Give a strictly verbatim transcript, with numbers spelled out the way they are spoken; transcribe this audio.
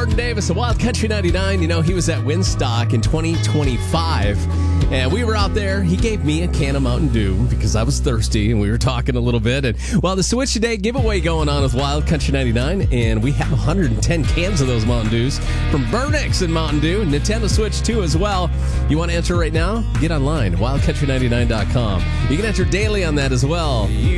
Jordan Davis of Wild Country ninety-nine. You know, he was at Winstock in twenty twenty-five, and we were out there. He gave me a can of Mountain Dew because I was thirsty, and we were talking a little bit. And well, the Switch Today giveaway going on with Wild Country ninety-nine, and we have one hundred ten cans of those Mountain Dews from Burnix and Mountain Dew, Nintendo Switch two as well. You want to enter right now? Get online, wild country ninety-nine dot com. You can enter daily on that as well.